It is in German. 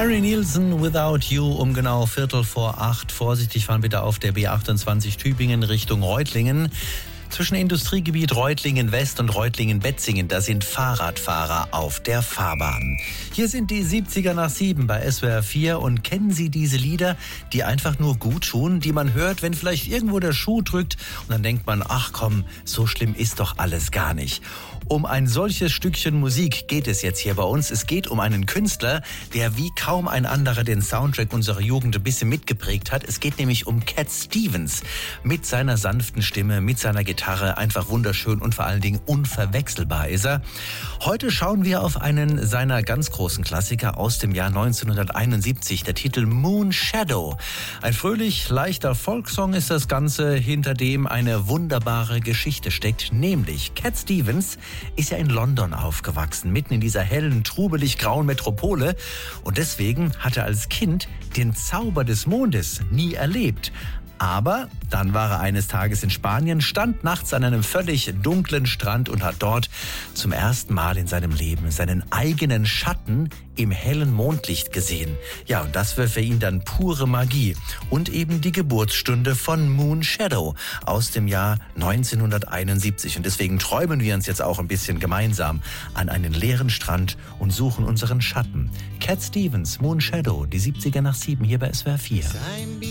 Harry Nilsson, Without You, um genau 7:45. Vorsichtig fahren bitte auf der B28 Tübingen Richtung Reutlingen. Zwischen Industriegebiet Reutlingen-West und Reutlingen-Betzingen, da sind Fahrradfahrer auf der Fahrbahn. Hier sind die 70er nach 7 bei SWR 4 und kennen Sie diese Lieder, die einfach nur gut tun, die man hört, wenn vielleicht irgendwo der Schuh drückt und dann denkt man, ach komm, so schlimm ist doch alles gar nicht. Um ein solches Stückchen Musik geht es jetzt hier bei uns. Es geht um einen Künstler, der wie kaum ein anderer den Soundtrack unserer Jugend ein bisschen mitgeprägt hat. Es geht nämlich um Cat Stevens. Mit seiner sanften Stimme, mit seiner Gitarre, einfach wunderschön und vor allen Dingen unverwechselbar ist er. Heute schauen wir auf einen seiner ganz großen Klassiker aus dem Jahr 1971, der Titel Moon Shadow. Ein fröhlich leichter Folksong ist das Ganze, hinter dem eine wunderbare Geschichte steckt, nämlich Cat Stevens ist ja in London aufgewachsen, mitten in dieser hellen, trubelig grauen Metropole. Und deswegen hat er als Kind den Zauber des Mondes nie erlebt. Aber dann war er eines Tages in Spanien, stand nachts an einem völlig dunklen Strand und hat dort zum ersten Mal in seinem Leben seinen eigenen Schatten im hellen Mondlicht gesehen. Ja, und das war für ihn dann pure Magie. Und eben die Geburtsstunde von Moon Shadow aus dem Jahr 1971. Und deswegen träumen wir uns jetzt auch ein bisschen gemeinsam an einen leeren Strand und suchen unseren Schatten. Cat Stevens, Moon Shadow, die 70er nach 7 hier bei SWR 4.